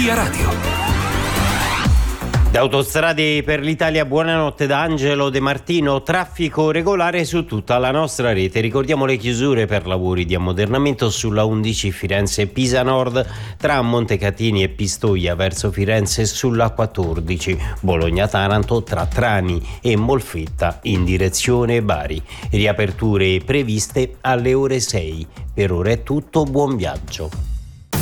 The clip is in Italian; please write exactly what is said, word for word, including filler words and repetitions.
Via Radio. Da Autostrade per l'Italia, buonanotte da Angelo De Martino. Traffico regolare su tutta la nostra rete. Ricordiamo le chiusure per lavori di ammodernamento sulla undici Firenze-Pisa Nord, tra Montecatini e Pistoia verso Firenze sulla quattordici, Bologna-Taranto tra Trani e Molfetta in direzione Bari. Riaperture previste alle ore sei. Per ora è tutto, buon viaggio.